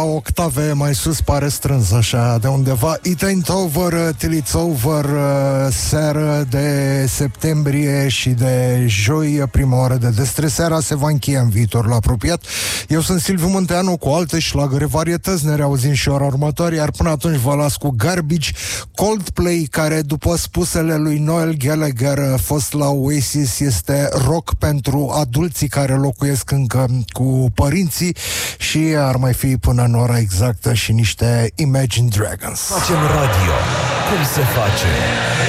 octave mai sus pare strâns așa de undeva. It ain't over till it's over, seară de septembrie și de joi, prima oră de destre. Seara se va încheia în viitorul apropiat. Eu sunt Silviu Munteanu cu alte șlagăre, varietăți. Ne reauzim și ora următoare, iar până atunci vă las cu Garbage, Coldplay, care după spusele lui Noel Gallagher, fost la Oasis, este rock pentru adulții care locuiesc încă cu părinții și ar mai fi până în ora exactă și niște Imagine Dragons. Facem radio cum se face.